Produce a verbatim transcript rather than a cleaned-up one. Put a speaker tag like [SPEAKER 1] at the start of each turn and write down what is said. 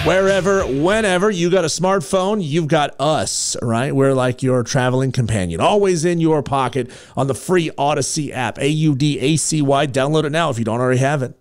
[SPEAKER 1] wherever, whenever you got a smartphone, you've got us, right? We're like your traveling companion, always in your pocket on the free Audacy app, A U D A C Y. Download it now if you don't already have it.